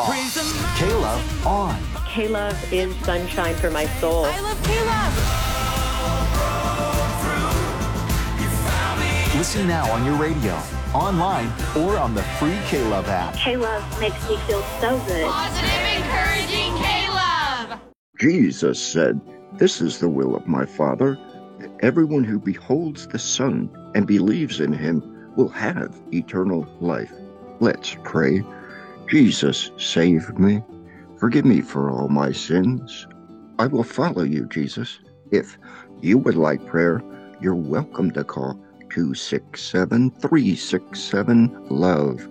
K-Love on. K-Love is sunshine for my soul. I love K-Love. Listen now on your radio, online, or on the free K-Love app. K-Love makes me feel so good. Positive, encouraging K-Love. Jesus said, "This is the will of my Father, that everyone who beholds the Son and believes in him will have eternal life." Let's pray. Jesus, save me. Forgive me for all my sins. I will follow you, Jesus. If you would like prayer, you're welcome to call 267-367-LOVE,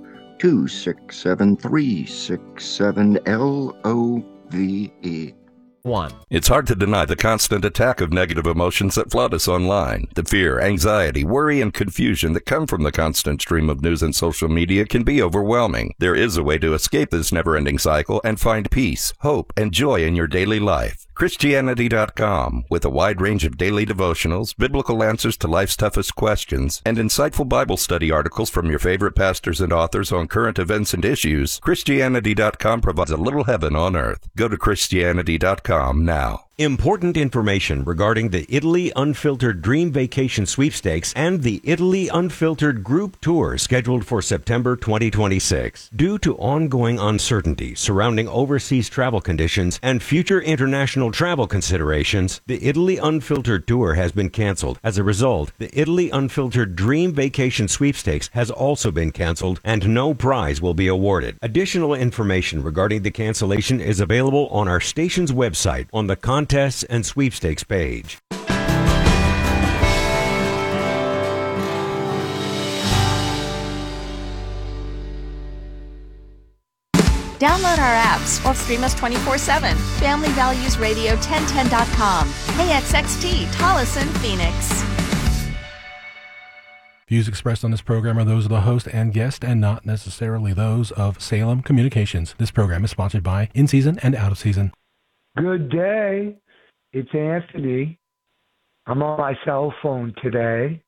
267-367-LOVE. It's hard to deny the constant attack of negative emotions that flood us online. The fear, anxiety, worry, and confusion that come from the constant stream of news and social media can be overwhelming. There is a way to escape this never-ending cycle and find peace, hope, and joy in your daily life. Christianity.com, with a wide range of daily devotionals, biblical answers to life's toughest questions, and insightful Bible study articles from your favorite pastors and authors on current events and issues, Christianity.com provides a little heaven on earth. Go to Christianity.com now. Important information regarding the Italy Unfiltered Dream Vacation Sweepstakes and the Italy Unfiltered Group Tour scheduled for September 2026. Due to ongoing uncertainty surrounding overseas travel conditions and future international travel considerations, the Italy Unfiltered Tour has been canceled. As a result, the Italy Unfiltered Dream Vacation Sweepstakes has also been canceled and no prize will be awarded. Additional information regarding the cancellation is available on our station's website on the Contests and Sweepstakes page. Download our apps or stream us 24/7. Family Values Radio 1010.com. KXXT, Tolleson, Phoenix. Views expressed on this program are those of the host and guest and not necessarily those of Salem Communications. This program is sponsored by In Season and Out of Season. Good day. It's Anthony. I'm on my cell phone today.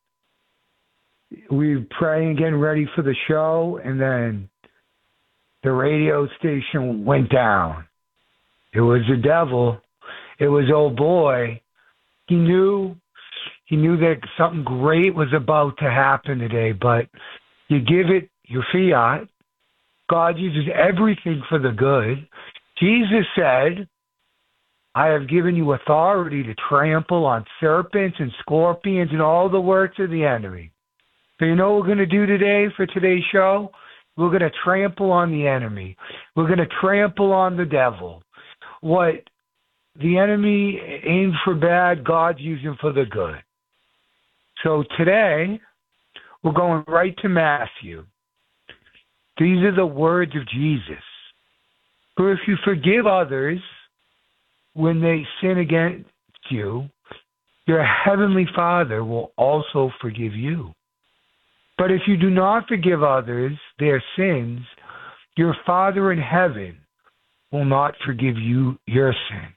We're praying, getting ready for the show, and then the radio station went down. It was the devil. It was, oh boy. He knew that something great was about to happen today, but you give it your fiat. God uses everything for the good. Jesus said, "I have given you authority to trample on serpents and scorpions and all the works of the enemy." So you know what we're going to do today for today's show? We're going to trample on the enemy. We're going to trample on the devil. What the enemy aimed for bad, God's using for the good. So today, we're going right to Matthew. These are the words of Jesus. "For if you forgive others when they sin against you, your heavenly Father will also forgive you. But if you do not forgive others their sins, your Father in heaven will not forgive you your sins."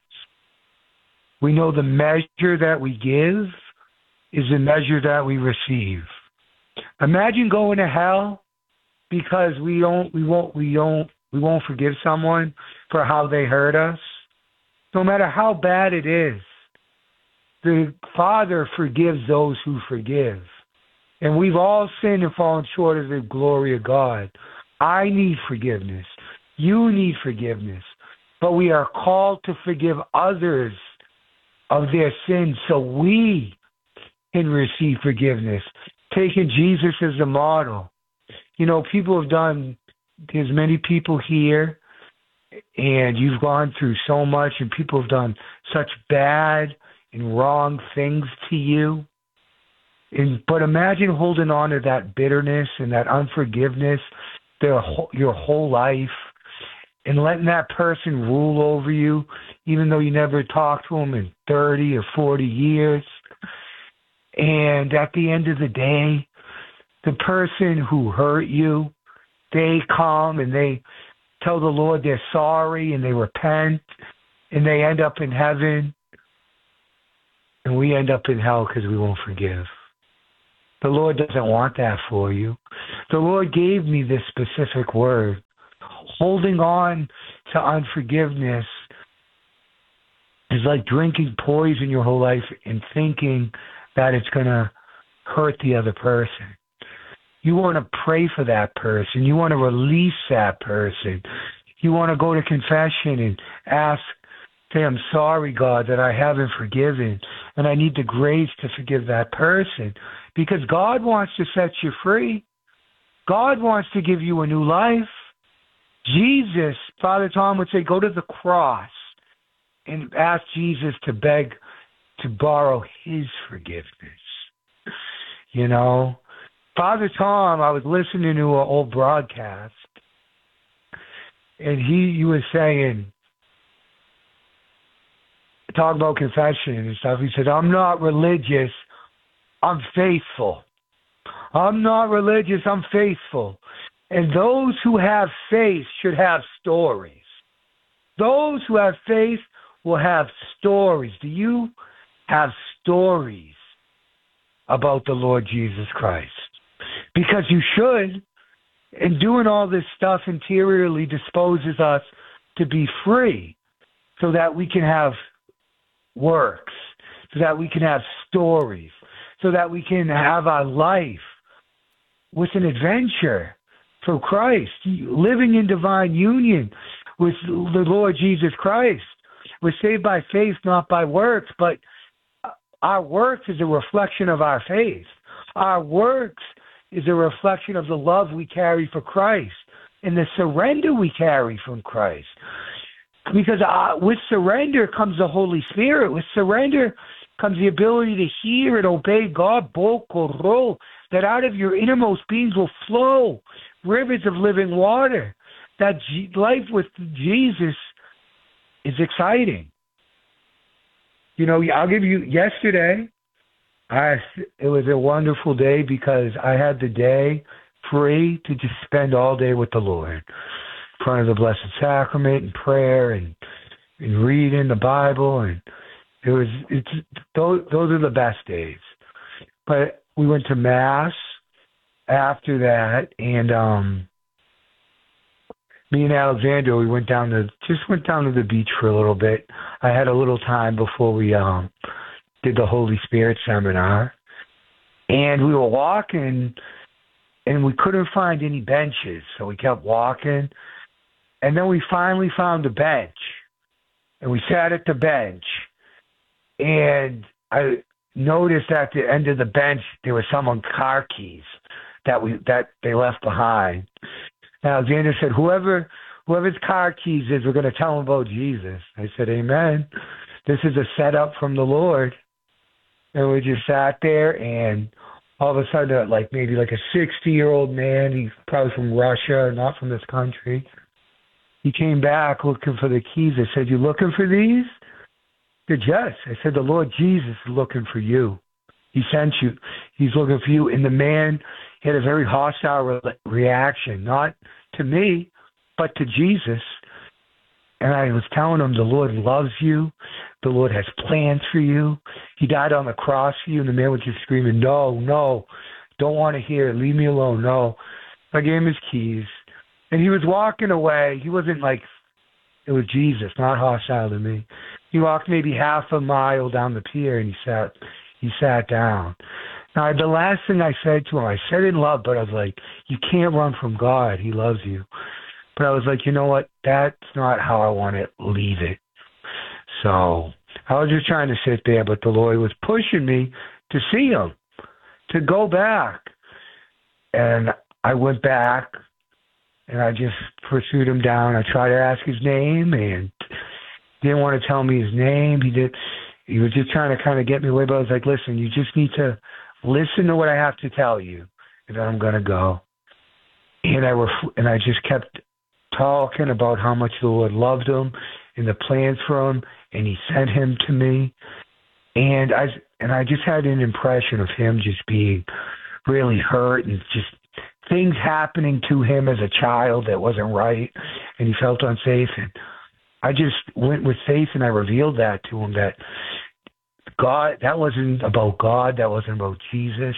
We know the measure that we give is the measure that we receive. Imagine going to hell because we won't forgive someone for how they hurt us. No matter how bad it is, the Father forgives those who forgive. And we've all sinned and fallen short of the glory of God. I need forgiveness. You need forgiveness. But we are called to forgive others of their sins so we can receive forgiveness, taking Jesus as a model. You know, there's many people here, and you've gone through so much, and people have done such bad and wrong things to you. But imagine holding on to that bitterness and that unforgiveness your whole life and letting that person rule over you, even though you never talked to them in 30 or 40 years. And at the end of the day, the person who hurt you, they come and they tell the Lord they're sorry and they repent and they end up in heaven. And we end up in hell because we won't forgive. The Lord doesn't want that for you. The Lord gave me this specific word. holding on to unforgiveness is like drinking poison your whole life and thinking that it's going to hurt the other person. You want to pray for that person. You want to release that person. You want to go to confession and ask, say, I'm sorry, God, that I haven't forgiven, and I need the grace to forgive that person, because God wants to set you free. God wants to give you a new life. Jesus, Father Tom would say, go to the cross and ask Jesus to beg to borrow his forgiveness. You know, Father Tom, I was listening to an old broadcast, and he was saying, talk about confession and stuff. He said, I'm not religious, I'm faithful. I'm not religious, I'm faithful. And those who have faith should have stories. Those who have faith will have stories. Do you have stories about the Lord Jesus Christ? Because you should. And doing all this stuff interiorly disposes us to be free so that we can have works, so that we can have stories, so that we can have our life with an adventure for Christ, living in divine union with the Lord Jesus Christ. We're saved by faith, not by works, but our works is a reflection of our faith. Our works is a reflection of the love we carry for Christ and the surrender we carry from Christ. Because with surrender comes the Holy Spirit. With surrender comes the ability to hear and obey God, that out of your innermost beings will flow rivers of living water. That life with Jesus is exciting. You know, I'll give you, yesterday, it was a wonderful day because I had the day free to just spend all day with the Lord in front of the Blessed Sacrament and prayer and reading the Bible, and those are the best days. But we went to Mass after that, and me and Alexander, we went down to the beach for a little bit. I had a little time before we did the Holy Spirit seminar, and we were walking, and we couldn't find any benches, so we kept walking, and then we finally found a bench, and we sat at the bench, and I noticed at the end of the bench there were someone's car keys that they left behind. Alexander said, whoever's car keys is, we're going to tell them about Jesus. I said, amen. This is a setup from the Lord. And we just sat there, and all of a sudden, maybe a 60-year-old man, he's probably from Russia, not from this country, he came back looking for the keys. I said, you looking for these? He said, yes. I said, the Lord Jesus is looking for you. He sent you. He's looking for you. And the man had a very hostile reaction, not to me, but to Jesus. And I was telling him, the Lord loves you. The Lord has plans for you. He died on the cross for you. And the man was just screaming, no, don't want to hear it. Leave me alone, no. I gave him his keys. And he was walking away. He wasn't it was Jesus, not hostile to me. He walked maybe half a mile down the pier, and he sat down. Now, the last thing I said to him, I said in love, but I was like, you can't run from God. He loves you. But I was like, you know what? That's not how I want to leave it. So I was just trying to sit there, but the Lord was pushing me to see him, to go back. And I went back, and I just pursued him down. I tried to ask his name, and didn't want to tell me his name. He was just trying to kind of get me away, but I was like, listen, you just need to listen to what I have to tell you, and then I'm going to go. And I just kept talking about how much the Lord loved him and the plans for him, and he sent him to me. And I just had an impression of him just being really hurt and just things happening to him as a child that wasn't right, and he felt unsafe. And I just went with faith, and I revealed that to him, that God, that wasn't about God, that wasn't about Jesus,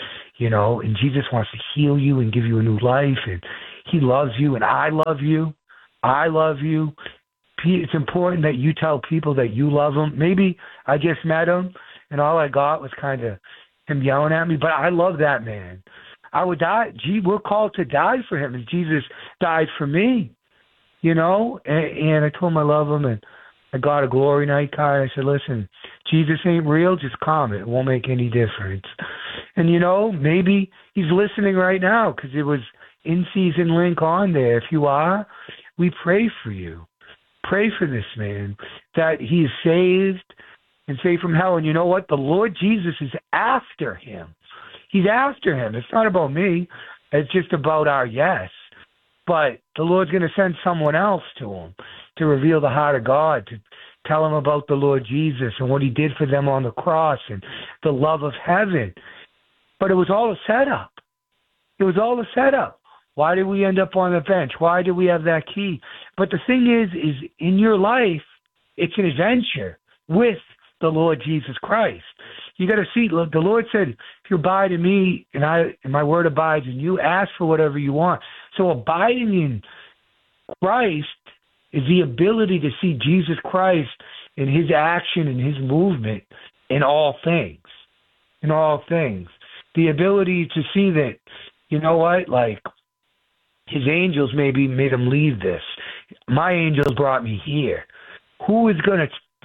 and Jesus wants to heal you and give you a new life, and he loves you, and I love you. I love you. It's important that you tell people that you love them. Maybe I just met him, and all I got was kind of him yelling at me, but I love that man. I would die. We're called to die for him, and Jesus died for me, you know? And I told him I love him, and I got a glory night card. I said, listen, Jesus ain't real, just come. It won't make any difference. And, you know, maybe he's listening right now because it was in-season link on there. If you are, we pray for you. Pray for this man, that he is saved and saved from hell. And you know what? The Lord Jesus is after him. He's after him. It's not about me. It's just about our yes. But the Lord's going to send someone else to him to reveal the heart of God, to tell him about the Lord Jesus and what he did for them on the cross and the love of heaven. But it was all a setup. It was all a setup. Why did we end up on the bench? Why did we have that key? But the thing is in your life, it's an adventure with the Lord Jesus Christ. You got to see, look, the Lord said, if you abide in me and my word abides in you, ask for whatever you want. So abiding in Christ is the ability to see Jesus Christ in his action and his movement in all things. In all things. The ability to see that, you know what, like, his angels maybe made him leave this. My angels brought me here. Who is going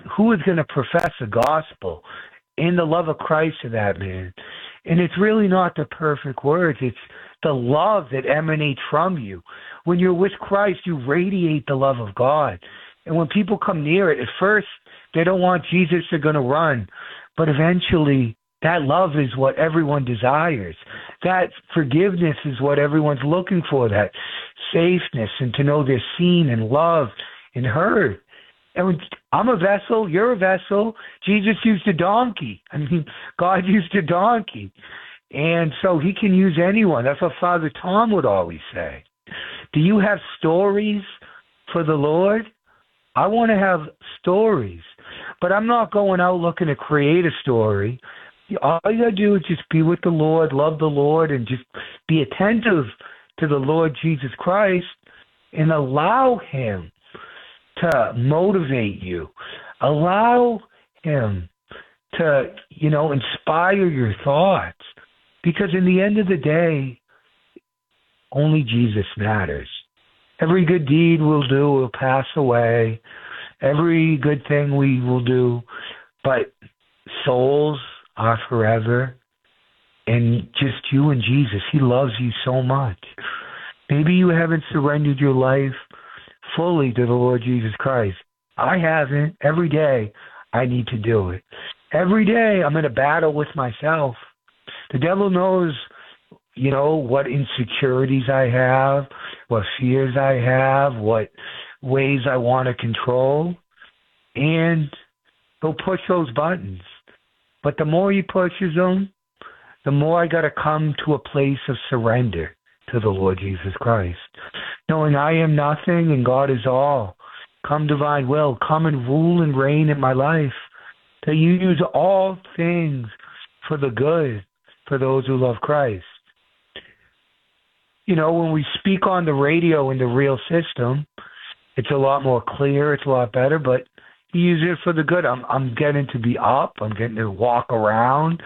to profess the gospel in the love of Christ to that man? And it's really not the perfect words. It's the love that emanates from you. When you're with Christ, you radiate the love of God. And when people come near it, at first, they don't want Jesus, they're going to run. But eventually, that love is what everyone desires. That forgiveness is what everyone's looking for, that safeness and to know they're seen and loved and heard. And when I'm a vessel, you're a vessel. Jesus used a donkey. I mean, God used a donkey. And so he can use anyone. That's what Father Tom would always say. Do you have stories for the Lord? I want to have stories. But I'm not going out looking to create a story. All you got to do is just be with the Lord, love the Lord, and just be attentive to the Lord Jesus Christ and allow him to motivate you. Allow him to, you know, inspire your thoughts. Because in the end of the day, only Jesus matters. Every good deed we'll do will pass away. Every good thing we will do. But souls are forever. And just you and Jesus. He loves you so much. Maybe you haven't surrendered your life fully to the Lord Jesus Christ. I haven't. Every day I need to do it. Every day I'm in a battle with myself. The devil knows, you know, what insecurities I have, what fears I have, what ways I want to control. And he'll push those buttons. But the more he pushes them, the more I got to come to a place of surrender to the Lord Jesus Christ. Knowing I am nothing and God is all. Come divine will, come and rule and reign in my life. That you use all things for the good, for those who love Christ. You know, when we speak on the radio in the real system, it's a lot more clear, it's a lot better, but you use it for the good. I'm getting to be up, I'm getting to walk around,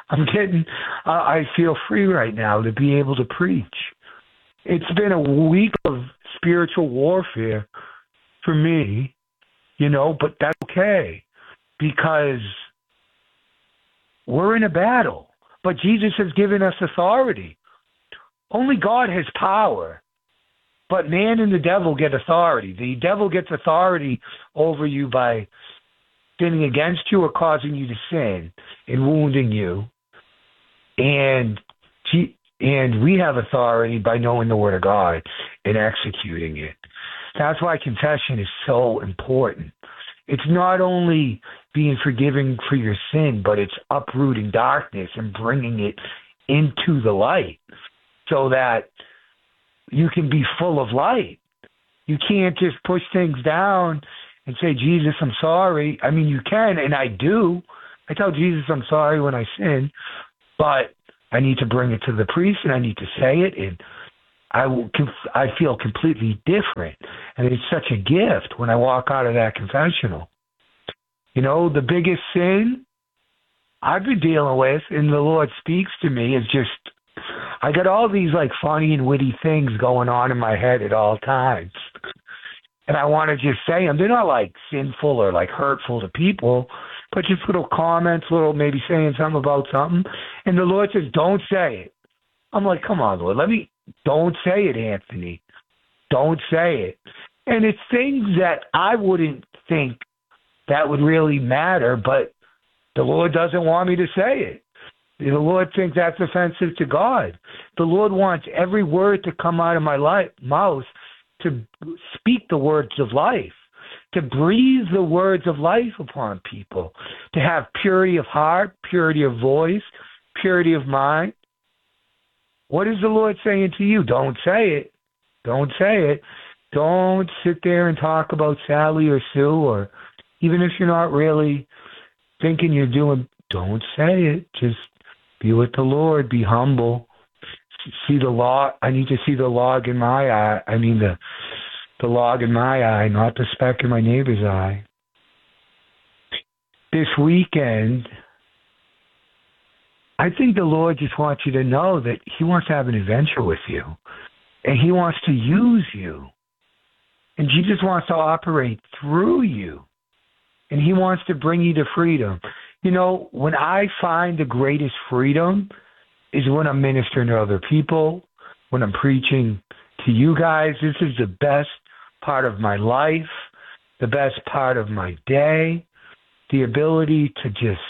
I feel free right now to be able to preach. It's been a week of spiritual warfare for me, you know, but that's okay because we're in a battle. But Jesus has given us authority. Only God has power. But man and the devil get authority. The devil gets authority over you by sinning against you or causing you to sin and wounding you. And we have authority by knowing the Word of God and executing it. That's why confession is so important. It's not only being forgiven for your sin, but it's uprooting darkness and bringing it into the light so that you can be full of light. You can't just push things down and say, Jesus, I'm sorry. I mean, you can, and I do. I tell Jesus I'm sorry when I sin, but I need to bring it to the priest, and I need to say it, and I feel completely different. And it's such a gift when I walk out of that confessional. You know, the biggest sin I've been dealing with, and the Lord speaks to me, is just, I got all these like funny and witty things going on in my head at all times. And I want to just say them. They're not like sinful or like hurtful to people, but just little comments, little maybe saying something about something. And the Lord says, don't say it. I'm like, come on, Lord, don't say it, Anthony. Don't say it. And it's things that I wouldn't think that would really matter, but the Lord doesn't want me to say it. The Lord thinks that's offensive to God. The Lord wants every word to come out of my mouth to speak the words of life, to breathe the words of life upon people, to have purity of heart, purity of voice, purity of mind. What is the Lord saying to you? Don't say it. Don't say it. Don't sit there and talk about Sally or Sue, or even if you're not really thinking you're doing, don't say it. Just be with the Lord. Be humble. See the log. I need to see the log in my eye. I mean the log in my eye, not the speck in my neighbor's eye. This weekend, I think the Lord just wants you to know that He wants to have an adventure with you, and He wants to use you, and Jesus wants to operate through you, and He wants to bring you to freedom. You know, when I find the greatest freedom is when I'm ministering to other people, when I'm preaching to you guys. This is the best part of my life, the best part of my day, the ability to just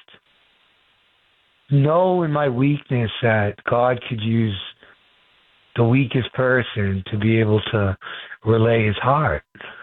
know in my weakness that God could use the weakest person to be able to relay His heart.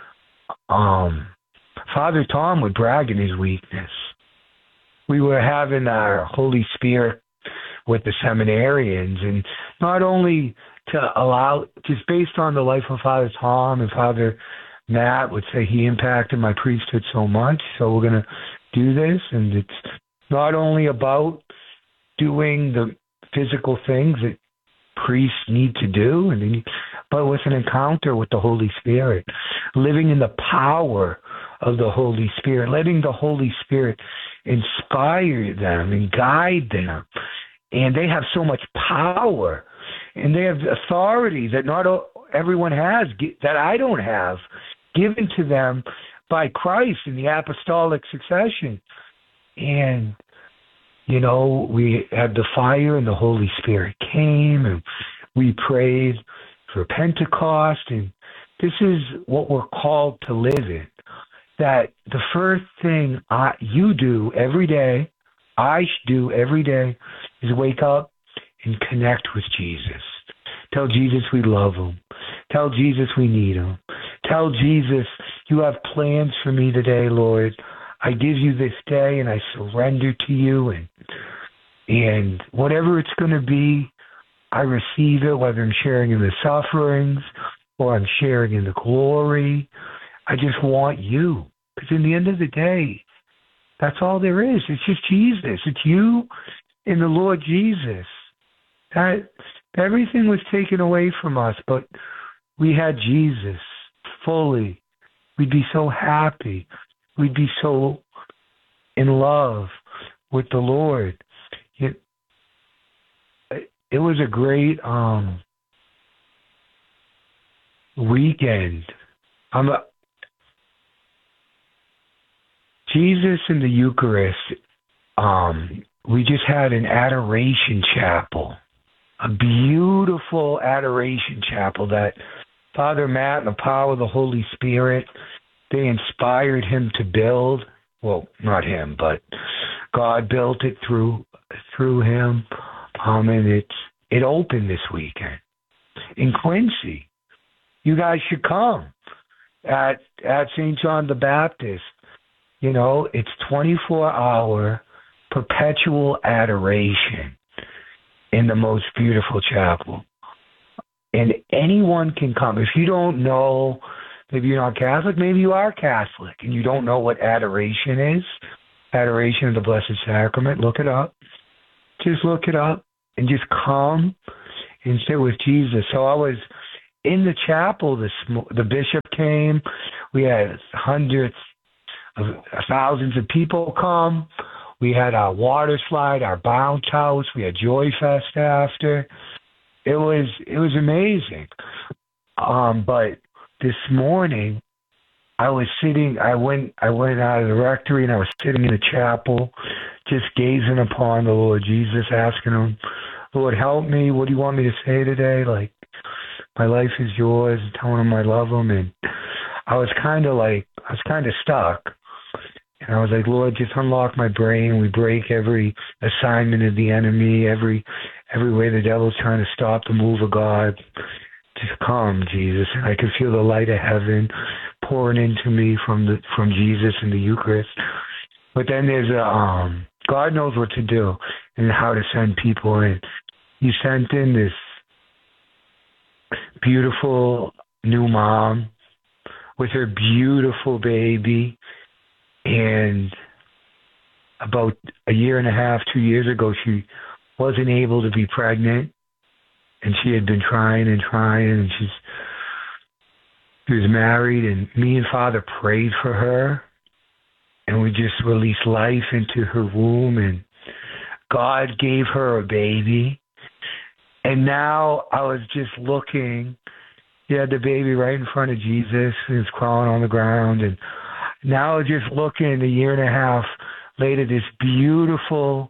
Father Tom would brag in his weakness. We were having our Holy Spirit with the seminarians, and not only to allow, just based on the life of Father Tom, and Father Matt would say he impacted my priesthood so much, so we're going to do this, and it's not only about doing the physical things that priests need to do, but with an encounter with the Holy Spirit, living in the power of the Holy Spirit, letting the Holy Spirit inspire them and guide them. And they have so much power, and they have authority that not everyone has, that I don't have, given to them by Christ in the apostolic succession. And, you know, we had the fire and the Holy Spirit came, and we prayed for Pentecost, and this is what we're called to live in. That the first thing you do every day, I do every day, is wake up and connect with Jesus. Tell Jesus we love Him. Tell Jesus we need Him. Tell Jesus, you have plans for me today, Lord. I give you this day and I surrender to you. And whatever it's going to be, I receive it, whether I'm sharing in the sufferings or I'm sharing in the glory. I just want you. Because in the end of the day, that's all there is. It's just Jesus. It's you and the Lord Jesus. That everything was taken away from us, but we had Jesus fully. We'd be so happy. We'd be so in love with the Lord. It was a great weekend. Jesus in the Eucharist, we just had an adoration chapel, a beautiful adoration chapel that Father Matt and the power of the Holy Spirit, they inspired him to build. Well, not him, but God built it through him. And it opened this weekend in Quincy. You guys should come at St. John the Baptist. You know, it's 24-hour perpetual adoration in the most beautiful chapel. And anyone can come. If you don't know, maybe you're not Catholic, maybe you are Catholic, and you don't know what adoration is, adoration of the Blessed Sacrament, look it up. Just look it up and just come and sit with Jesus. So I was in the chapel, the bishop came. We had hundreds of thousands of people come. We had our water slide, our bounce house. We had Joy Fest after. It was amazing. But this morning, I was sitting. I went out of the rectory and I was sitting in the chapel, just gazing upon the Lord Jesus, asking him, Lord, help me. What do you want me to say today? Like, my life is yours. Telling him I love him, and I was kind of stuck. And I was like, Lord, just unlock my brain. We break every assignment of the enemy, every way the devil's trying to stop the move of God. Just come, Jesus. And I could feel the light of heaven pouring into me from Jesus in the Eucharist. But then there's God knows what to do and how to send people in. He sent in this beautiful new mom with her beautiful baby. And about a year and a half, 2 years ago, she wasn't able to be pregnant. And she had been trying, and she was married. And me and Father prayed for her. And we just released life into her womb. And God gave her a baby. And now I was just looking. He had the baby right in front of Jesus. He was crawling on the ground. And now just looking a year and a half later, this beautiful,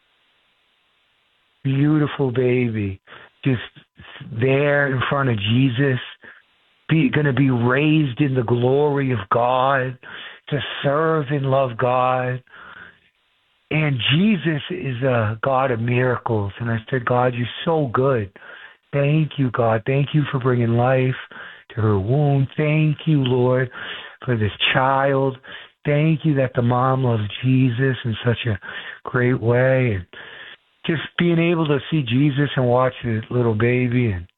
beautiful baby just there in front of Jesus, going to be raised in the glory of God, to serve and love God. And Jesus is a God of miracles. And I said, God, you're so good. Thank you, God. Thank you for bringing life to her womb. Thank you, Lord, for this child. Thank you that the mom loves Jesus in such a great way. And just being able to see Jesus and watch the little baby, and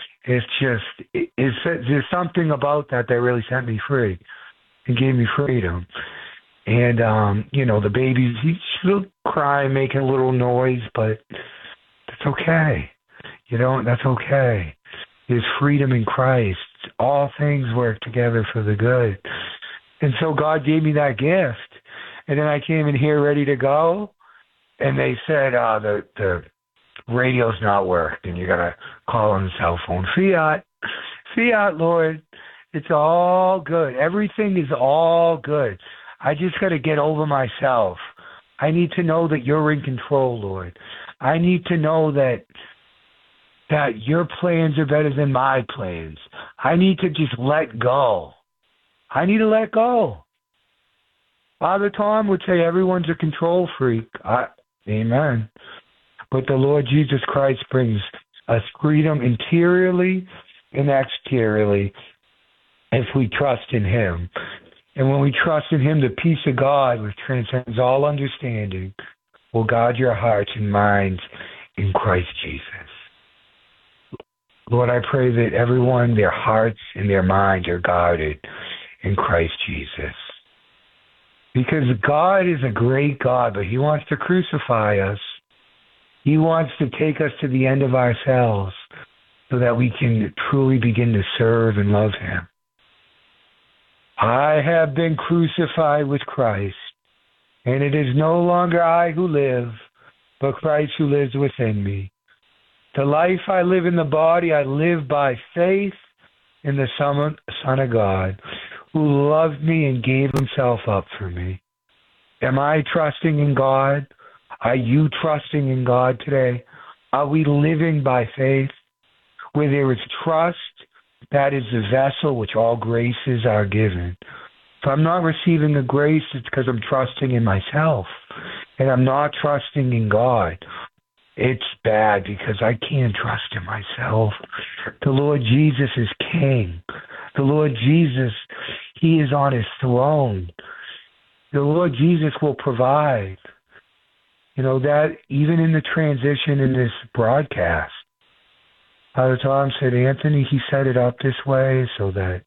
there's something about that really set me free and gave me freedom. And, the baby, she'll cry, making a little noise, but that's okay. That's okay. There's freedom in Christ. All things work together for the good. And so God gave me that gift. And then I came in here ready to go, and they said, the radio's not working. You got to call on the cell phone. Fiat, Lord. It's all good. Everything is all good. I just got to get over myself. I need to know that you're in control, Lord. I need to know that your plans are better than my plans. I need to just let go. I need to let go. Father Tom would say everyone's a control freak. Amen. But the Lord Jesus Christ brings us freedom interiorly and exteriorly if we trust in him. And when we trust in him, the peace of God, which transcends all understanding, will guard your hearts and minds in Christ Jesus. Lord, I pray that everyone, their hearts and their minds are guarded in Christ Jesus. Because God is a great God, but he wants to crucify us. He wants to take us to the end of ourselves so that we can truly begin to serve and love him. I have been crucified with Christ, and it is no longer I who live, but Christ who lives within me. The life I live in the body, I live by faith in the Son of God, who loved me and gave himself up for me. Am I trusting in God? Are you trusting in God today? Are we living by faith? Where there is trust, that is the vessel which all graces are given. If I'm not receiving a grace, it's because I'm trusting in myself, and I'm not trusting in God. It's bad because I can't trust in myself. The Lord Jesus is King. The Lord Jesus, he is on his throne. The Lord Jesus will provide. That even in the transition in this broadcast, Father Tom said, Anthony, he set it up this way so that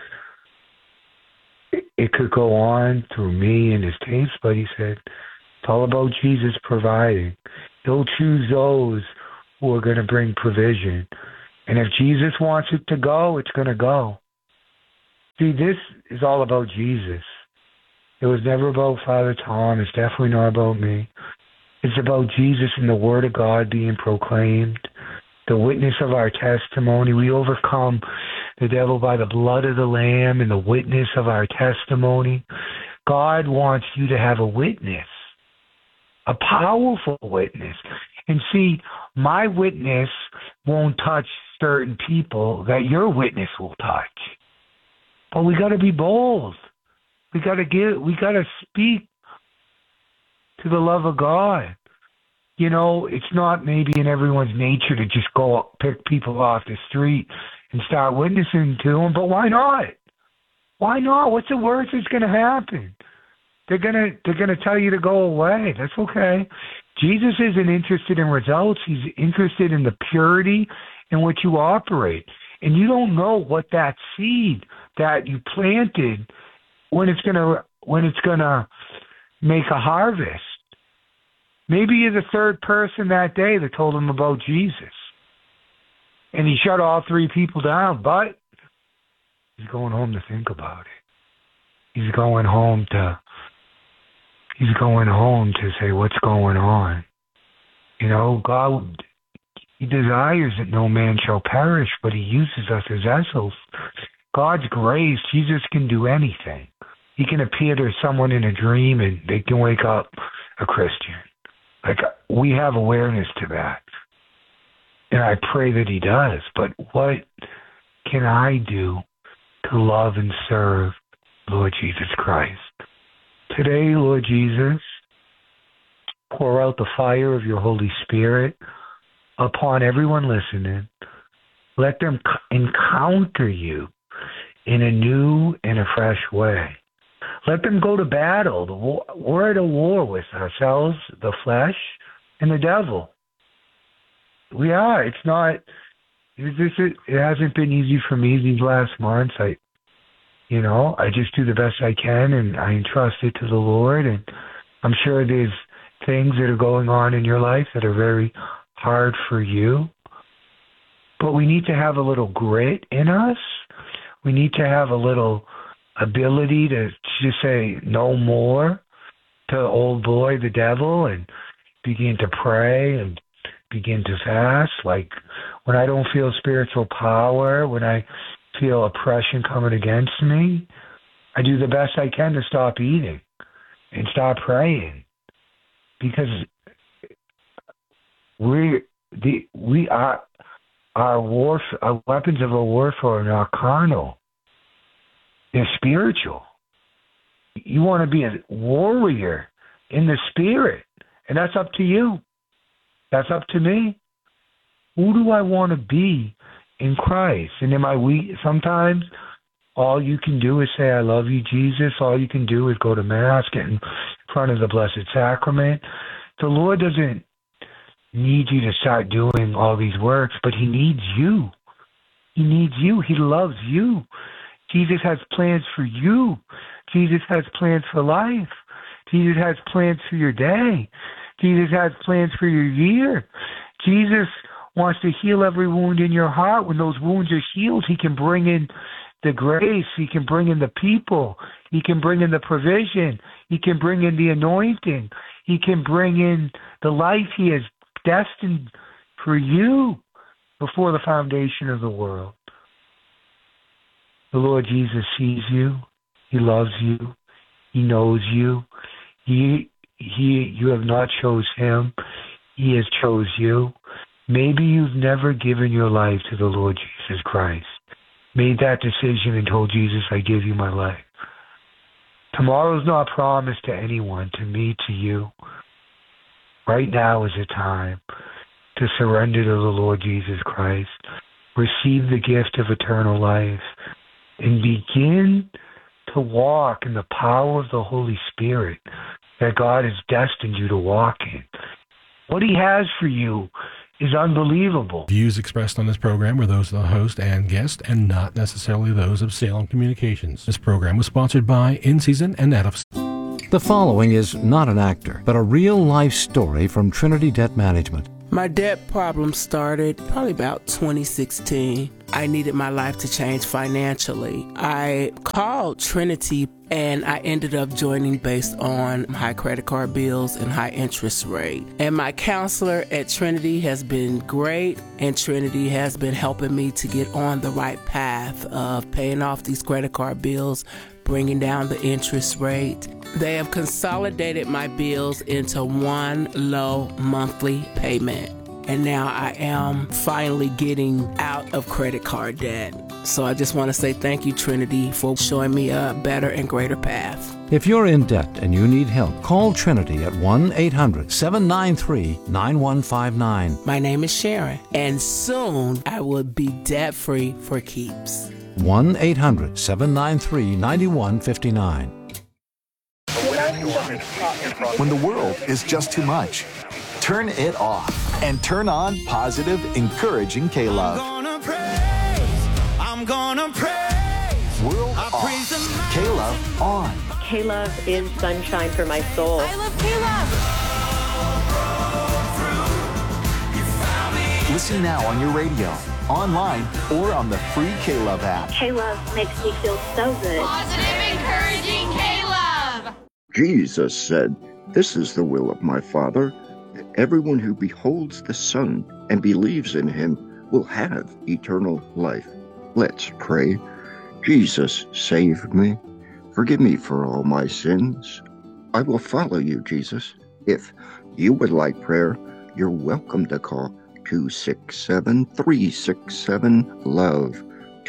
it could go on through me and his tapes, but he said, it's all about Jesus providing. He'll choose those who are going to bring provision. And if Jesus wants it to go, it's going to go. See, this is all about Jesus. It was never about Father Tom. It's definitely not about me. It's about Jesus and the Word of God being proclaimed, the witness of our testimony. We overcome the devil by the blood of the Lamb and the witness of our testimony. God wants you to have a witness, a powerful witness. And see, my witness won't touch certain people that your witness will touch. But we got to be bold. We got to speak to the love of God. You know, it's not maybe in everyone's nature to just go pick people off the street and start witnessing to them, but why not? Why not? What's the worst that's going to happen? They're gonna tell you to go away. That's okay. Jesus isn't interested in results. He's interested in the purity in which you operate. And you don't know what that seed that you planted when it's gonna make a harvest. Maybe you're the third person that day that told him about Jesus. And he shut all three people down, but he's going home to think about it. He's going home to say, what's going on? You know, God, he desires that no man shall perish, but he uses us as vessels. God's grace, Jesus can do anything. He can appear to someone in a dream and they can wake up a Christian. Like, we have awareness to that. And I pray that he does. But what can I do to love and serve Lord Jesus Christ? Today, Lord Jesus, pour out the fire of your Holy Spirit upon everyone listening. Let them encounter you in a new and a fresh way. Let them go to battle. We're at a war with ourselves, the flesh, and the devil. We are. It hasn't been easy for me these last months. I just do the best I can, and I entrust it to the Lord. And I'm sure there's things that are going on in your life that are very hard for you. But we need to have a little grit in us. We need to have a little ability to just say no more to old boy, the devil, and begin to pray and begin to fast. Like when I don't feel spiritual power, when I feel oppression coming against me, I do the best I can to stop eating and stop praying, because our weapons of our warfare are not carnal. They're spiritual. You want to be a warrior in the spirit, and that's up to you. That's up to me. Who do I want to be in Christ? And am I weak? Sometimes all you can do is say, I love you, Jesus. All you can do is go to Mass, get in front of the Blessed Sacrament. The Lord doesn't need you to start doing all these works, but he needs you. He needs you. He loves you. Jesus has plans for you. Jesus has plans for life. Jesus has plans for your day. Jesus has plans for your year. Jesus wants to heal every wound in your heart. When those wounds are healed, he can bring in the grace. He can bring in the people. He can bring in the provision. He can bring in the anointing. He can bring in the life he has destined for you before the foundation of the world. The Lord Jesus sees you. He loves you. He knows you. You have not chose him. He has chose you. Maybe you've never given your life to the Lord Jesus Christ. Made that decision and told Jesus, I give you my life. Tomorrow's not promised to anyone, to me, to you. Right now is a time to surrender to the Lord Jesus Christ. Receive the gift of eternal life and begin to walk in the power of the Holy Spirit that God has destined you to walk in. What he has for you is unbelievable. Views expressed on this program are those of the host and guest and not necessarily those of Salem Communications. This program was sponsored by In Season and Out of. The following is not an actor, but a real-life story from Trinity Debt Management. My debt problem started probably about 2016. I needed my life to change financially. I called Trinity and I ended up joining based on high credit card bills and high interest rate. And my counselor at Trinity has been great, and Trinity has been helping me to get on the right path of paying off these credit card bills, bringing down the interest rate. They have consolidated my bills into one low monthly payment. And now I am finally getting out of credit card debt. So I just want to say thank you, Trinity, for showing me a better and greater path. If you're in debt and you need help, call Trinity at 1-800-793-9159. My name is Sharon, and soon I will be debt-free for keeps. 1-800-793-9159. When the world is just too much, turn it off and turn on positive, encouraging K-Love. I'm gonna praise. World off. K-Love on. K-Love is sunshine for my soul. I love K-Love. Listen now on your radio, online, or on the free K-Love app. K-Love makes me feel so good. Positive, encouraging K-Love. Jesus said, "This is the will of my Father, that everyone who beholds the Son and believes in him will have eternal life." Let's pray. Jesus, save me. Forgive me for all my sins. I will follow you, Jesus. If you would like prayer, you're welcome to call 267-367-LOVE,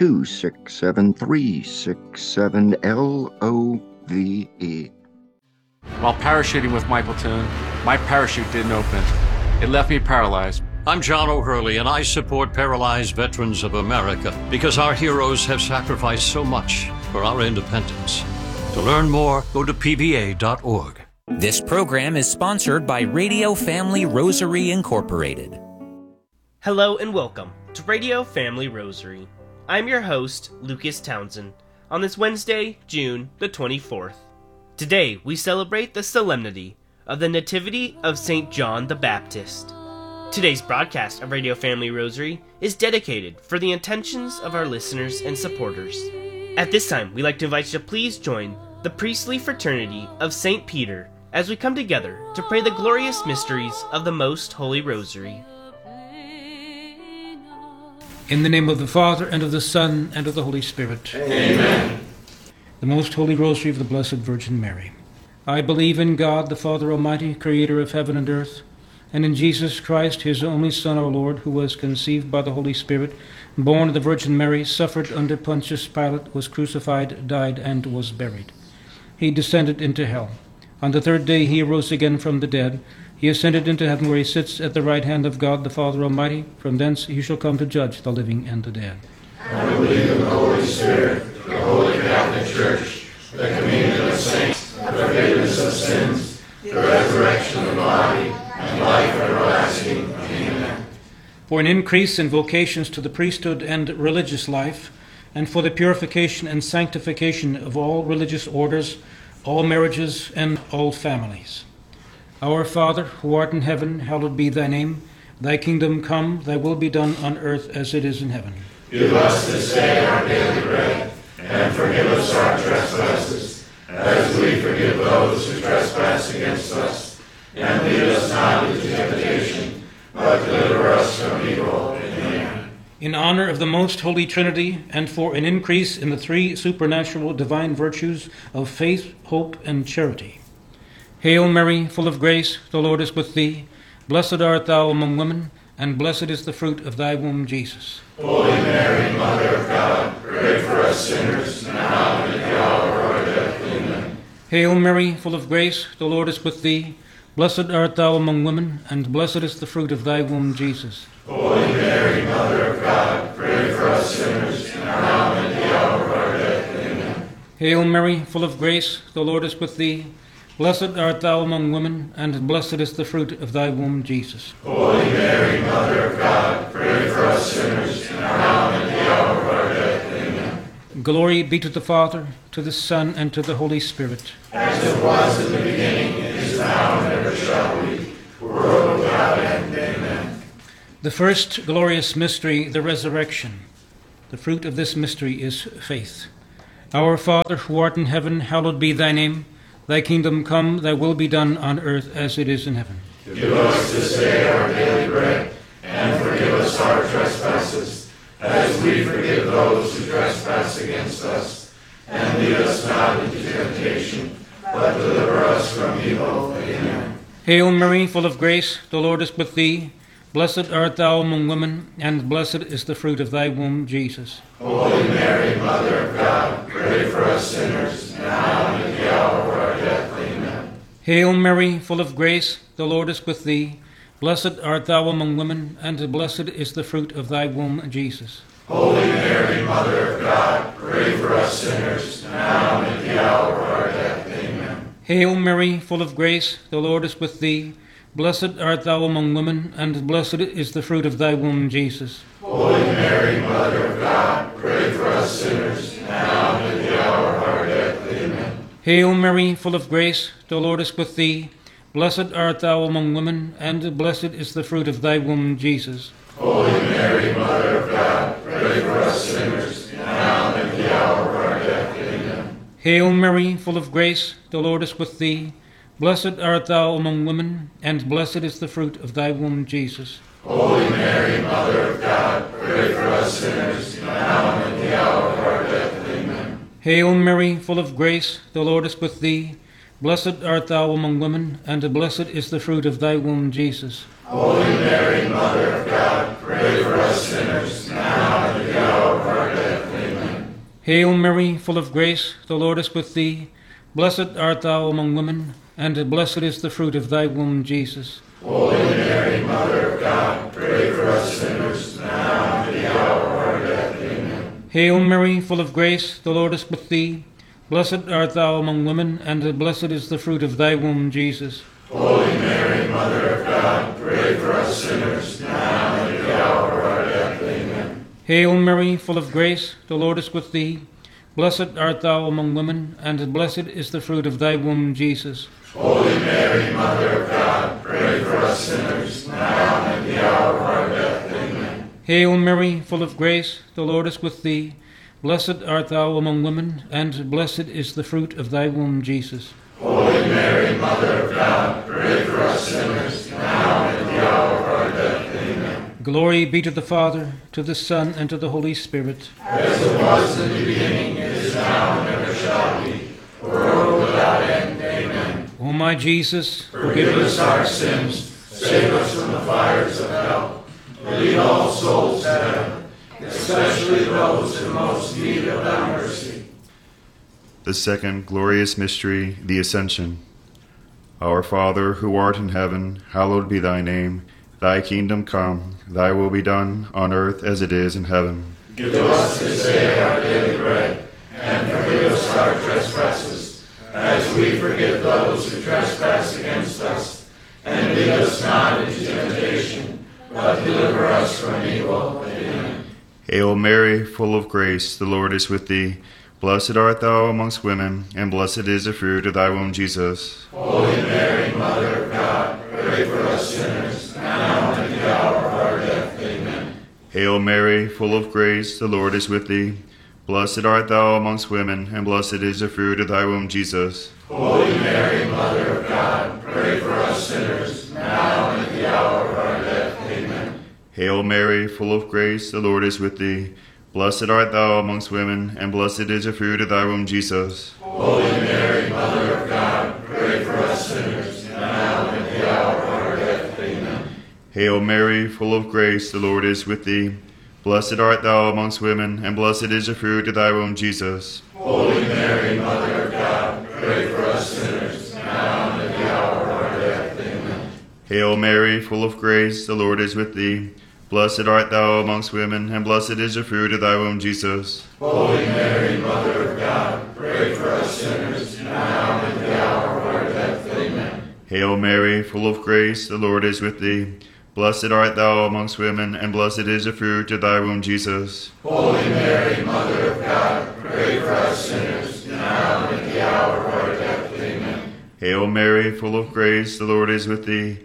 267-367-LOVE. While parachuting with my platoon, my parachute didn't open. It left me paralyzed. I'm John O'Hurley, and I support Paralyzed Veterans of America because our heroes have sacrificed so much for our independence. To learn more, go to pva.org. This program is sponsored by Radio Family Rosary Incorporated. Hello and welcome to Radio Family Rosary. I'm your host, Lucas Townsend, on this Wednesday, June the 24th. Today we celebrate the solemnity of the Nativity of St. John the Baptist. Today's broadcast of Radio Family Rosary is dedicated for the intentions of our listeners and supporters. At this time, we'd like to invite you to please join the priestly fraternity of St. Peter as we come together to pray the glorious mysteries of the Most Holy Rosary. In the name of the Father, and of the Son, and of the Holy Spirit. Amen. The Most Holy Rosary of the Blessed Virgin Mary. I believe in God, the Father Almighty, creator of heaven and earth, and in Jesus Christ, his only Son, our Lord, who was conceived by the Holy Spirit, born of the Virgin Mary, suffered under Pontius Pilate, was crucified, died, and was buried. He descended into hell. On the third day he arose again from the dead. He ascended into heaven, where he sits at the right hand of God, the Father Almighty. From thence he shall come to judge the living and the dead. I believe in the Holy Spirit, the Holy Catholic Church, the communion of saints, the forgiveness of sins, the resurrection of the body, and life everlasting. Amen. For an increase in vocations to the priesthood and religious life, and for the purification and sanctification of all religious orders, all marriages, and all families. Our Father, who art in heaven, hallowed be thy name. Thy kingdom come, thy will be done on earth as it is in heaven. Give us this day our daily bread, and forgive us our trespasses, as we forgive those who trespass against us. And lead us not into temptation, but deliver us from evil. Amen. In honor of the Most Holy Trinity, and for an increase in the three supernatural divine virtues of faith, hope, and charity. Hail Mary, full of grace, the Lord is with thee. Blessed art thou among women, and blessed is the fruit of thy womb, Jesus. Holy Mary, Mother of God, pray for us sinners, now and at the hour of our death. Amen. Hail Mary, full of grace, the Lord is with thee. Blessed art thou among women, and blessed is the fruit of thy womb, Jesus. Holy Mary, Mother of God, pray for us sinners, now and at the hour of our death. Amen. Hail Mary, full of grace, the Lord is with thee. Blessed art thou among women, and blessed is the fruit of thy womb, Jesus. Holy Mary, Mother of God, pray for us sinners, now and at the hour of our death. Amen. Glory be to the Father, to the Son, and to the Holy Spirit. As it was in the beginning, is now, and ever shall be, world without end. Amen. The first glorious mystery, the resurrection. The fruit of this mystery is faith. Our Father, who art in heaven, hallowed be thy name. Thy kingdom come, thy will be done on earth as it is in heaven. Give us this day our daily bread, and forgive us our trespasses, as we forgive those who trespass against us. And lead us not into temptation, but deliver us from evil. Amen. Hail Mary, full of grace, the Lord is with thee. Blessed art thou among women, and blessed is the fruit of thy womb, Jesus. Holy Mary, Mother of God, pray for us sinners, now and at the hour of our death. Amen. Hail Mary, full of grace, the Lord is with thee. Blessed art thou among women, and blessed is the fruit of thy womb, Jesus. Holy Mary, Mother of God, pray for us sinners, now and at the hour of our death. Amen. Hail Mary, full of grace, the Lord is with thee. Blessed art thou among women, and blessed is the fruit of thy womb, Jesus. Holy Mary, Mother of God, pray for us sinners, now and at the hour of our death. Amen. Hail Mary, full of grace, the Lord is with thee. Blessed art thou among women, and blessed is the fruit of thy womb, Jesus. Holy Mary, Mother of God, pray for us sinners, now and at the hour of our death. Amen. Hail Mary, full of grace, the Lord is with thee. Blessed art thou among women, and blessed is the fruit of thy womb, Jesus. Holy Mary, Mother of God, pray for us sinners, now and at the hour of our death. Amen. Hail Mary, full of grace, the Lord is with thee. Blessed art thou among women, and blessed is the fruit of thy womb, Jesus. Holy Mary, Mother of God, pray for us sinners, now and at the hour of our death. Amen. Hail Mary, full of grace, the Lord is with thee. Blessed art thou among women, and blessed is the fruit of thy womb, Jesus. Holy Mary, Mother of God, pray for us sinners, now and at the hour of our death. Amen. Hail Mary, full of grace, the Lord is with thee. Blessed art thou among women, and blessed is the fruit of thy womb, Jesus. Holy Mary, Mother of God, pray for us sinners, now and at the hour of our death. Amen. Hail Mary, full of grace, the Lord is with thee. Blessed art thou among women, and blessed is the fruit of thy womb, Jesus. Holy Mary, Mother of God, pray for us sinners, now and at the hour of our death. Amen. Hail Mary, full of grace, the Lord is with thee. Blessed art thou among women, and blessed is the fruit of thy womb, Jesus. Holy Mary, Mother of God, pray for us sinners, now and at the hour of our death. Amen. Glory be to the Father, to the Son, and to the Holy Spirit. As it was in the beginning, is now, and ever shall be, world without end. Amen. O my Jesus, forgive us our sins, save us from the fires of hell, lead all souls to heaven, especially those in most need of thy mercy. The second glorious mystery, the Ascension. Our Father, who art in heaven, hallowed be thy name. Thy kingdom come, thy will be done, on earth as it is in heaven. Give us this day our daily bread, and forgive us our trespasses, as we forgive those who trespass against us. And lead us not into temptation, but deliver us from evil. Amen. Hail Mary, full of grace, the Lord is with thee. Blessed art thou amongst women, and blessed is the fruit of thy womb, Jesus. Holy Mary, Mother of God, pray for us sinners, now and at the hour of our death. Amen. Hail Mary, full of grace, the Lord is with thee. Blessed art thou amongst women, and blessed is the fruit of thy womb, Jesus. Holy Mary, Mother of God, pray for us sinners, now and at the hour of our death. Amen. Hail Mary, full of grace, the Lord is with thee. Blessed art thou amongst women, and blessed is the fruit of thy womb, Jesus. Holy Mary, Mother of God, pray for us sinners, now and at the hour of our death. Amen. Hail Mary, full of grace, the Lord is with thee. Blessed art thou amongst women, and blessed is the fruit of thy womb, Jesus. Holy Mary, Mother of God, pray for us sinners, now and at the hour of our death. Amen. Hail Mary, full of grace, the Lord is with thee. Blessed art thou amongst women, and blessed is the fruit of thy womb, Jesus. Holy Mary, Mother of God, pray for us sinners, now and at the hour of our death. Amen. Hail Mary, full of grace, the Lord is with thee. Blessed art thou amongst women, and blessed is the fruit of thy womb, Jesus. Holy Mary, Mother of God, pray for us sinners, now and at the hour of our death. Amen. Hail Mary, full of grace, the Lord is with thee.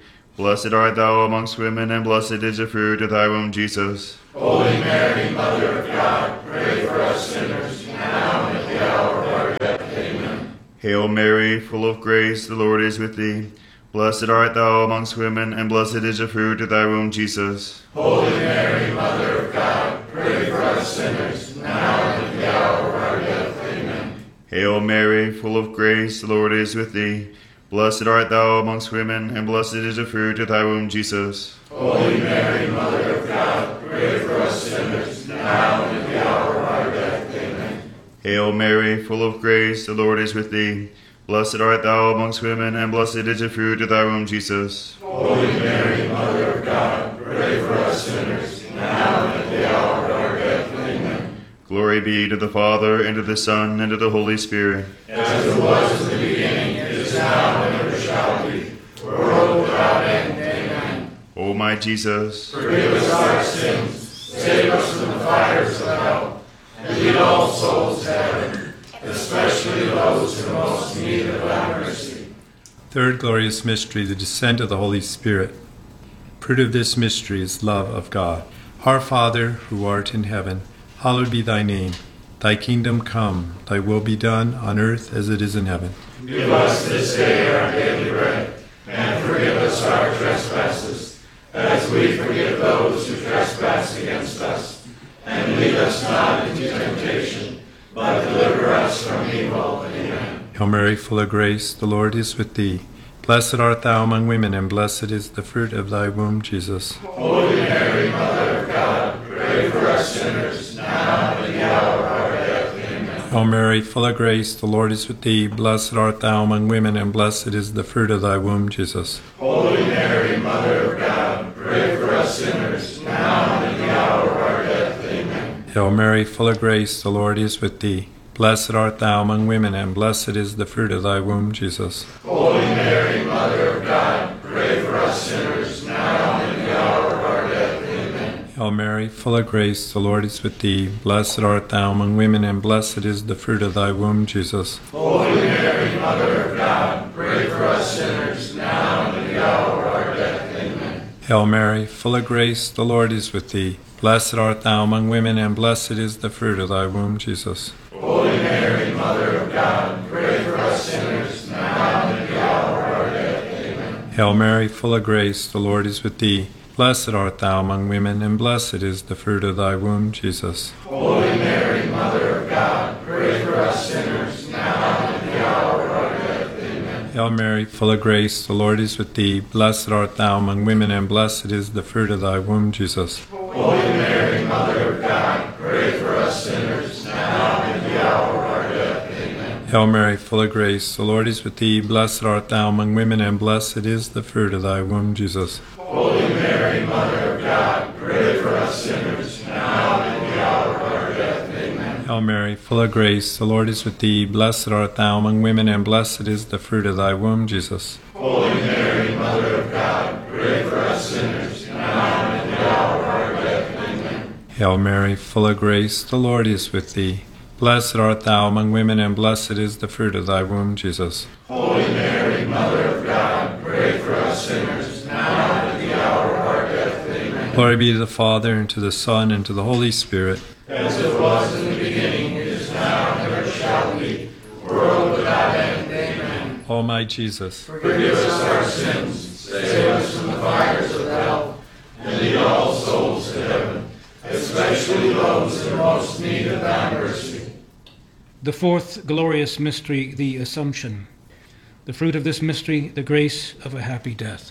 Blessed art thou amongst women, and blessed is the fruit of thy womb, Jesus. Holy Mary, Mother of God, pray for us sinners, now and at the hour of our death. Amen. Hail Mary, full of grace, the Lord is with thee. Blessed art thou amongst women, and blessed is the fruit of thy womb, Jesus. Holy Mary, Mother of God, pray for us sinners, now and at the hour of our death. Amen. Hail Mary, full of grace, the Lord is with thee. Blessed art thou amongst women, and blessed is the fruit of thy womb, Jesus. Holy Mary, Mother of God, pray for us sinners, now and at the hour of our death. Amen. Hail Mary, full of grace, the Lord is with thee. Blessed art thou amongst women, and blessed is the fruit of thy womb, Jesus. Holy Mary, Mother of God, pray for us sinners, now and at the hour of our death. Amen. Glory be to the Father, and to the Son, and to the Holy Spirit. As it was in the beginning, is now, and ever shall be, world without end. Amen. O my Jesus, forgive us our sins, save us from the fires of hell, and lead all souls to heaven, especially those who most need of thy mercy. Third glorious mystery, the descent of the Holy Spirit. Fruit of this mystery is love of God. Our Father, who art in heaven, hallowed be thy name. Thy kingdom come, thy will be done on earth as it is in heaven. Give us this day our daily bread, and forgive us our trespasses, as we forgive those who trespass against us. And lead us not into temptation, but deliver us from evil. Amen. Hail Mary, full of grace, the Lord is with thee. Blessed art thou among women, and blessed is the fruit of thy womb, Jesus. Holy Mary, Mother of God, pray for us sinners, now and at the hour of our death. Amen. Hail Mary, full of grace, the Lord is with thee. Blessed art thou among women, and blessed is the fruit of thy womb, Jesus. Holy Mary, Mother of God, pray for us sinners, now and at the hour of our death. Amen. Hail Mary, full of grace, the Lord is with thee. Blessed art thou among women, and blessed is the fruit of thy womb, Jesus. Holy Mary, Mother of God, pray for us sinners, now and at the hour of our death. Amen. Hail Mary, full of grace, the Lord is with thee. Blessed art thou among women, and blessed is the fruit of thy womb, Jesus. Holy Mary, Mother of God, pray for us sinners, now and at the hour of our death. Amen. Hail Mary, full of grace, the Lord is with thee. Blessed art thou among women, and blessed is the fruit of thy womb, Jesus. Holy Mary, Mother of God, pray for us sinners, now and at the hour of our death. Amen. Hail Mary, full of grace, the Lord is with thee. Blessed art thou among women, and blessed is the fruit of thy womb, Jesus. Holy Mary, Mother of God, pray for us sinners, now and at the hour of our death. Amen. Hail Mary, full of grace, the Lord is with thee. Blessed art thou among women, and blessed is the fruit of thy womb, Jesus. Holy Mary, Mother of God, pray for us sinners, now and at the hour of our death. Amen. Hail Mary, full of grace, the Lord is with thee. Blessed art thou among women, and blessed is the fruit of thy womb, Jesus. Holy Mary, Mother of God, pray for us sinners, now and at the hour of our death. Amen. Hail Mary, full of grace, the Lord is with thee. Blessed art thou among women, and blessed is the fruit of thy womb, Jesus. Holy Mary, Mother of God, pray for us sinners, now and at the hour of our death. Amen. Hail Mary, full of grace, the Lord is with thee. Blessed art thou among women, and blessed is the fruit of thy womb, Jesus. Holy Mary, Mother of God, pray for us sinners, now and at the hour of our death. Amen. Glory be to the Father, and to the Son, and to the Holy Spirit. As it was in the beginning, is now, and ever shall be, world without end. Amen. O my Jesus, forgive us our sins, save us from the fires of hell, and lead all souls to heaven, especially those in most need of thy mercy. The fourth glorious mystery, the Assumption. The fruit of this mystery, the grace of a happy death.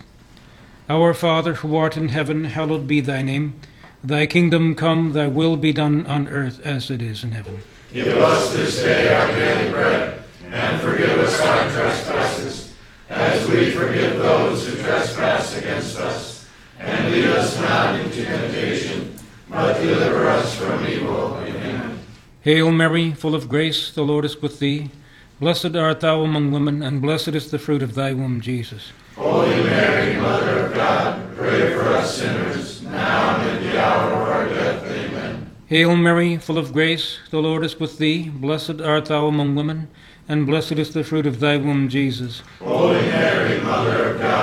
Our Father, who art in heaven, hallowed be thy name. Thy kingdom come, thy will be done on earth as it is in heaven. Give us this day our daily bread, and forgive us our trespasses, as we forgive those who trespass against us. And lead us not into temptation, but deliver us from evil. Amen. Hail Mary, full of grace, the Lord is with thee. Blessed art thou among women, and blessed is the fruit of thy womb, Jesus. Holy Mary, Mother of God, pray for us sinners, now and at the hour of our death. Amen. Hail Mary, full of grace, the Lord is with thee. Blessed art thou among women, and blessed is the fruit of thy womb, Jesus. Holy Mary, Mother of God,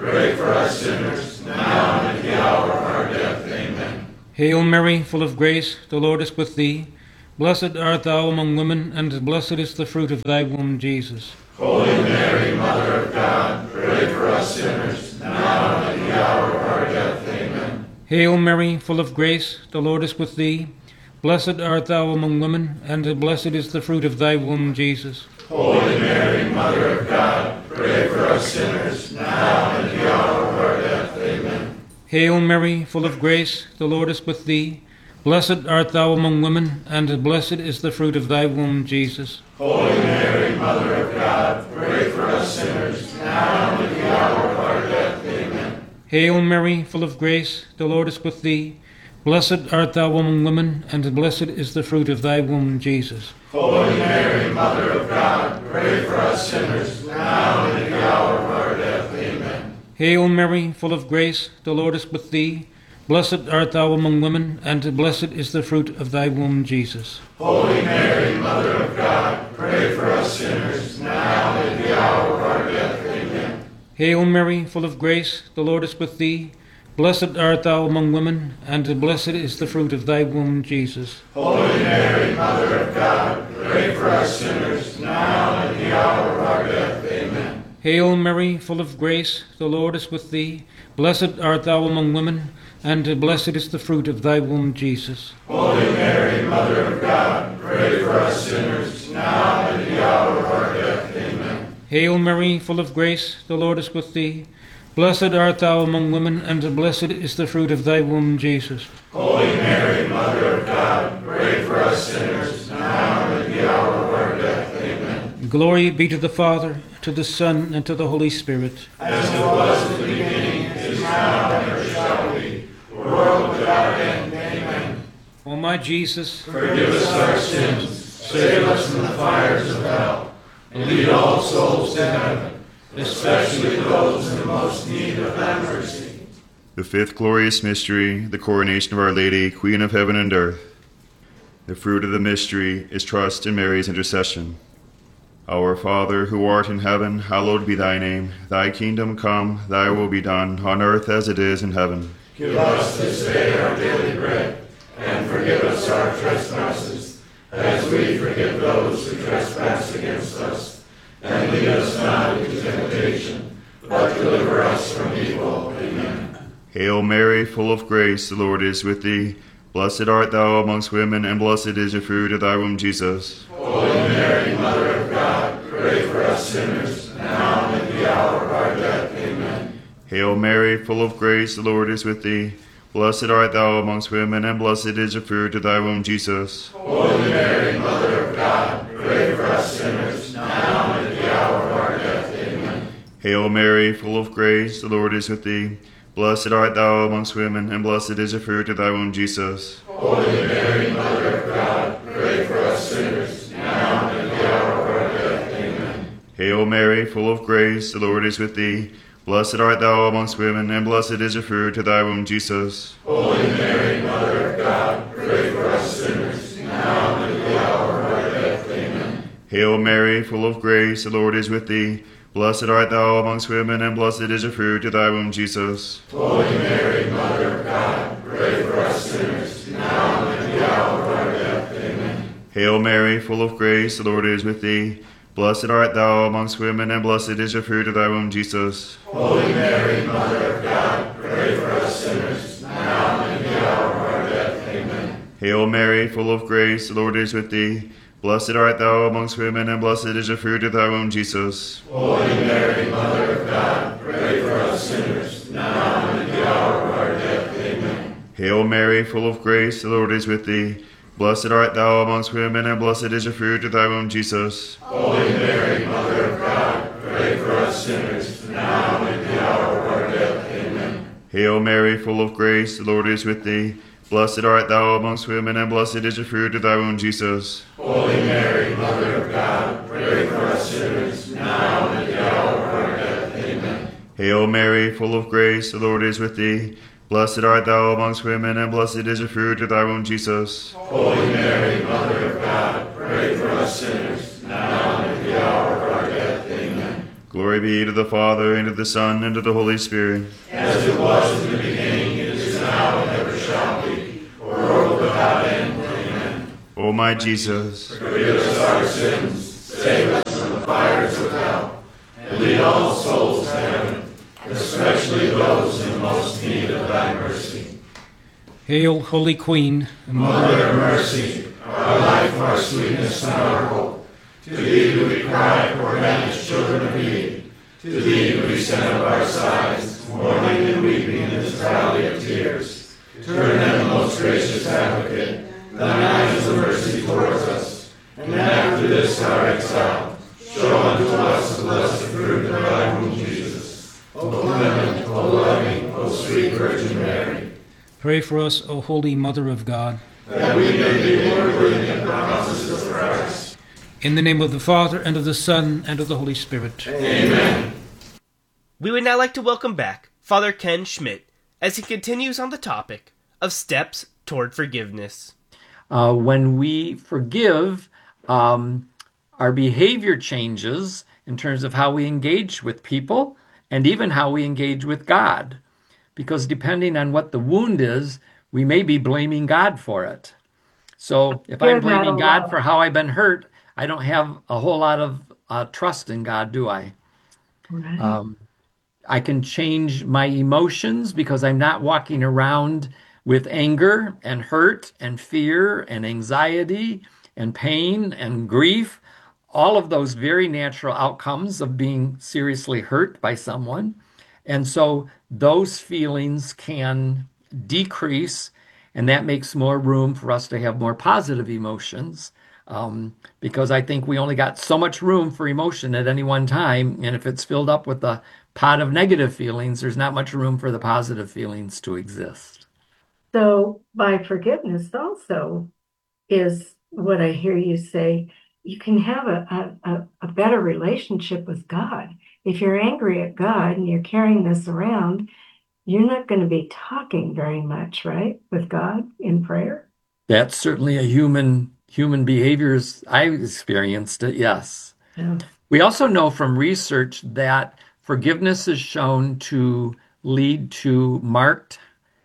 pray for us sinners, now and at the hour of our death. Amen. Hail Mary, full of grace, the Lord is with thee. Blessed art thou among women, and blessed is the fruit of thy womb, Jesus. Holy Mary, Mother of God, pray for us sinners, now and at the hour of our death. Amen. Hail Mary, full of grace, the Lord is with thee. Blessed art thou among women, and blessed is the fruit of thy womb, Jesus. Holy Mary, Mother of God, pray for us sinners, now and at the hour of our death. Amen. Hail Mary, full of grace, the Lord is with thee. Blessed art thou among women, and blessed is the fruit of thy womb, Jesus. Holy Mary, Mother of God, pray for us sinners, now and at the hour of our death. Amen. Hail Mary, full of grace, the Lord is with thee. Blessed art thou among women, and blessed is the fruit of thy womb, Jesus. Holy Mary, Mother of God, pray for us sinners, now and at the hour of our death. Amen. Hail Mary, full of grace, the Lord is with thee. Blessed art thou among women, and blessed is the fruit of thy womb, Jesus. Holy Mary, Mother of God, pray for us sinners, now and at the hour of our death. Amen. Hail Mary, full of grace, the Lord is with thee. Blessed art thou among women, and blessed is the fruit of thy womb, Jesus. Holy Mary, Mother of God, pray for us sinners, now and at the hour of our death. Amen. Hail Mary, full of grace, the Lord is with thee. Blessed art thou among women, and blessed is the fruit of thy womb, Jesus. Holy Mary, Mother of God, pray for us sinners, now and at the hour of our death. Amen. Hail Mary, full of grace, the Lord is with thee. Blessed art thou among women, and blessed is the fruit of thy womb, Jesus. Holy Mary, Mother of God, pray for us sinners, now and at the hour of our death. Amen. Glory be to the Father, to the Son, and to the Holy Spirit. As it was in the beginning, is now, and ever shall be, world without end. Amen. O my Jesus, forgive us our sins, save us from the fires of hell, and lead all souls to heaven, especially those in the most need of thy mercy. The fifth glorious mystery, the coronation of Our Lady, Queen of Heaven and Earth. The fruit of the mystery is trust in Mary's intercession. Our Father, who art in heaven, hallowed be thy name. Thy kingdom come, thy will be done, on earth as it is in heaven. Give us this day our daily bread, and forgive us our trespasses, as we forgive those who trespass against us. And lead us not into temptation, but deliver us from evil. Amen. Hail Mary, full of grace, the Lord is with thee. Blessed art thou amongst women, and blessed is the fruit of thy womb, Jesus. Holy Mary, Mother of God, pray for us sinners, now and at the hour of our death. Amen. Hail Mary, full of grace, the Lord is with thee. Blessed art thou amongst women, and blessed is the fruit of thy womb, Jesus. Holy Mary, Mother of God, pray for us sinners, now and at the hour of our death. Amen. Hail Mary, full of grace, the Lord is with thee. Blessed art thou amongst women, and blessed is the fruit of thy womb, Jesus. Holy Mary, Mother of God, pray for us sinners, now and at the hour of our death. Amen. Hail Mary, full of grace, the Lord is with thee. Blessed art thou amongst women, and blessed is the fruit of thy womb, Jesus. Holy Mary, Mother of God, pray for us sinners, now and at the hour of our death. Amen. Hail Mary, full of grace, the Lord is with thee. Blessed art thou amongst women, and blessed is the fruit of thy womb, Jesus. Holy Mary, Mother of God, pray for us sinners, now and at the hour of our death. Amen. Hail Mary, full of grace, the Lord is with thee. Blessed art thou amongst women, and blessed is the fruit of thy womb, Jesus. Holy Mary, Mother of God, pray for us sinners, now and at the hour of our death. Amen. Hail Mary, full of grace, the Lord is with thee. Blessed art thou amongst women, and blessed is the fruit of thy womb, Jesus. Holy Mary, Mother of God, pray for us sinners, now and at the hour of our death. Amen. Hail Mary, full of grace, the Lord is with thee. Blessed art thou amongst women, and blessed is the fruit of thy womb, Jesus. Holy Mary, Mother of God, pray for us sinners, now and at the hour of our death. Amen. Hail Mary, full of grace, the Lord is with thee. Blessed art thou amongst women, and blessed is the fruit of thy womb, Jesus. Holy Mary, Mother of God, pray for us sinners, now and at the hour of our death. Amen. Hail Mary, full of grace, the Lord is with thee. Blessed art thou amongst women, and blessed is the fruit of thy womb, Jesus. Holy Mary, Mother of God, pray for us sinners, now and at the hour of our death. Amen. Glory be to the Father, and to the Son, and to the Holy Spirit. As it was in the beginning, it is now, and ever shall be, world without end. Amen. O my Jesus, forgive us our sins, save us from the fires of hell, and lead all souls to heaven, especially those in most need of thy mercy. Hail, Holy Queen, Mother of mercy, our life, our sweetness, and our hope. To thee do we cry, poor banished children of Eve. To thee do we send up our sighs, mourning and weeping in this valley of tears. Turn then, most gracious Advocate, thine eyes of mercy towards us, and after this our exile, show unto us the blessed fruit of thy womb, Jesus. O clement, O loving, O sweet Virgin Mary. Pray for us, O Holy Mother of God, that we may be more worthy of the promises of Christ. In the name of the Father, and of the Son, and of the Holy Spirit. Amen. We would now like to welcome back Father Ken Schmidt as he continues on the topic of steps toward forgiveness. When we forgive, our behavior changes in terms of how we engage with people and even how we engage with God. Because depending on what the wound is, we may be blaming God for it. So if I'm blaming God for how I've been hurt, I don't have a whole lot of trust in God, do I? Right. I can change my emotions because I'm not walking around with anger and hurt and fear and anxiety and pain and grief, all of those very natural outcomes of being seriously hurt by someone. And so those feelings can decrease, and that makes more room for us to have more positive emotions. Because I think we only got so much room for emotion at any one time. And if it's filled up with a pot of negative feelings, there's not much room for the positive feelings to exist. So by forgiveness also is what I hear you say, you can have a better relationship with God. If you're angry at God and you're carrying this around, you're not going to be talking very much, right, with God in prayer? That's certainly a human behaviors. I've experienced it, yes. Yeah. We also know from research that forgiveness is shown to lead to marked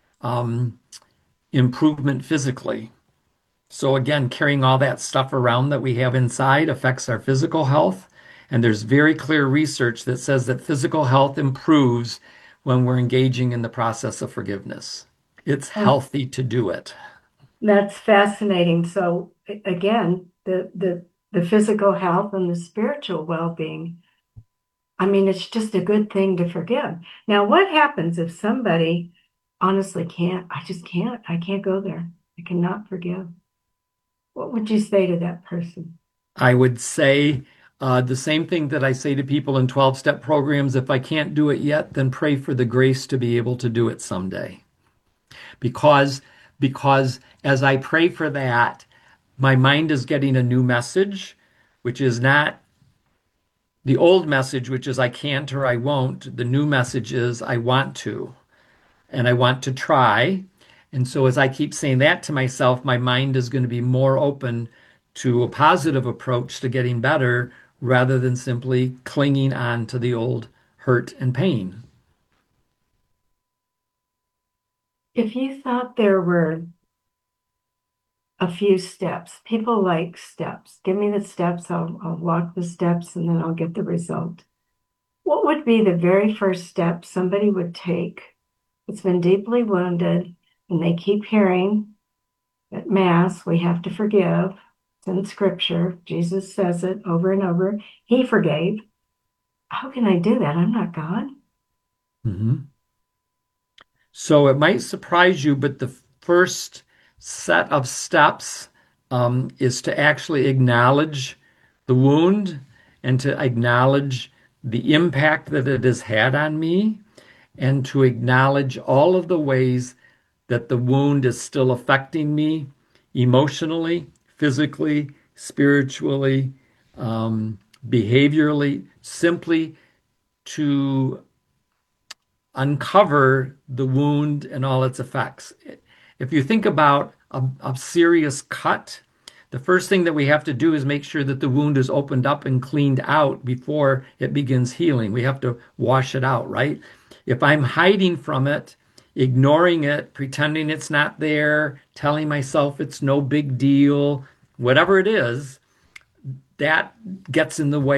improvement physically. So again, carrying all that stuff around that we have inside affects our physical health. And there's very clear research that says that physical health improves when we're engaging in the process of forgiveness. It's healthy to do it. That's fascinating. So again, the physical health and the spiritual well-being, I mean, it's just a good thing to forgive. Now, what happens if somebody honestly I can't go there. I cannot forgive. What would you say to that person? I would say the same thing that I say to people in 12-step programs. If I can't do it yet, then pray for the grace to be able to do it someday. Because as I pray for that, my mind is getting a new message, which is not the old message, which is I can't or I won't. The new message is I want to, and I want to try. And so as I keep saying that to myself, my mind is going to be more open to a positive approach to getting better rather than simply clinging on to the old hurt and pain. If you thought there were a few steps, people like steps. Give me the steps, I'll walk the steps, and then I'll get the result. What would be the very first step somebody would take that's been deeply wounded, and they keep hearing at Mass, we have to forgive. It's in Scripture. Jesus says it over and over. He forgave. How can I do that? I'm not God. Mm-hmm. So it might surprise you, but the first set of steps is to actually acknowledge the wound and to acknowledge the impact that it has had on me and to acknowledge all of the ways that the wound is still affecting me emotionally, physically, spiritually, behaviorally, simply to uncover the wound and all its effects. If you think about a serious cut, The first thing that we have to do is make sure that the wound is opened up and cleaned out before it begins healing. We have to wash it out, right? If I'm hiding from it, ignoring it, pretending it's not there, telling myself it's no big deal, whatever it is, that gets in the way